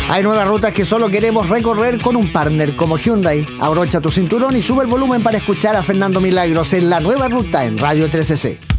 Hay nuevas rutas que solo queremos recorrer con un partner como Hyundai. Abrocha tu cinturón y sube el volumen para escuchar a Fernando Milagros en La Nueva Ruta en Radio 13C.